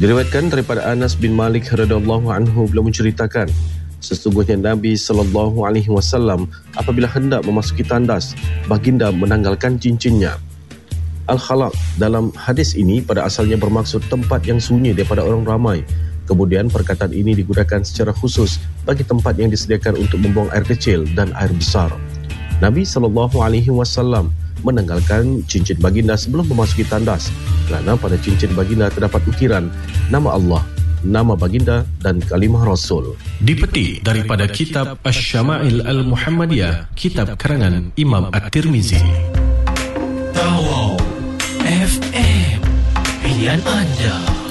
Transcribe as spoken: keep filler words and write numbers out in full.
Diriwayatkan daripada Anas bin Malik radhiyallahu anhu, beliau menceritakan, sesungguhnya Nabi sallallahu alaihi wasallam apabila hendak memasuki tandas, baginda menanggalkan cincinnya. Al-Khalaq dalam hadis ini pada asalnya bermaksud tempat yang sunyi daripada orang ramai. Kemudian perkataan ini digunakan secara khusus bagi tempat yang disediakan untuk membuang air kecil dan air besar. Nabi sallallahu alaihi wasallam menanggalkan cincin baginda sebelum memasuki tandas kerana pada cincin baginda terdapat ukiran nama Allah, nama baginda dan kalimah Rasul. Dipetik daripada kitab Asy-Syama'il Al-Muhammadiyah, kitab karangan Imam At-Tirmizi. Tawau F M, pilihan anda.